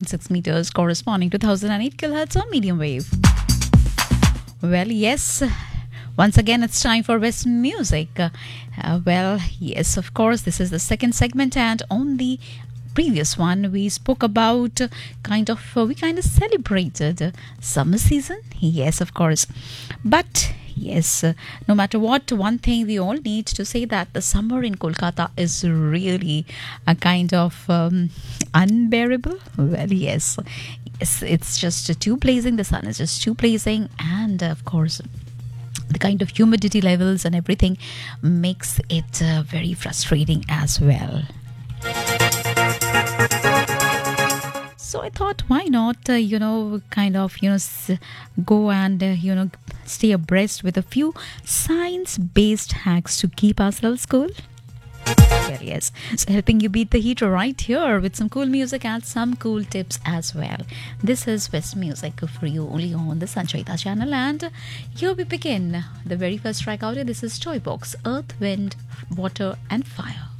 1.6 meters, corresponding to 1008 kilohertz on medium wave. Well, yes. Once again, it's time for West music. Well, yes, of course, this is the second segment, and on the previous one, we spoke about we kind of celebrated summer season. Yes, of course. But yes, no matter what, one thing we all need to say that the summer in Kolkata is really a kind of unbearable. Well, yes, it's just too blazing. The sun is just too blazing, and of course, the kind of humidity levels and everything makes it very frustrating as well. So I thought, why not, go and, stay abreast with a few science-based hacks to keep ourselves cool? Well, yes. So helping you beat the heat right here with some cool music and some cool tips as well. This is West Music for you only on the Sanchita channel. And here we begin. The very first track out here, this is Toy Box, Earth, Wind, Water and Fire.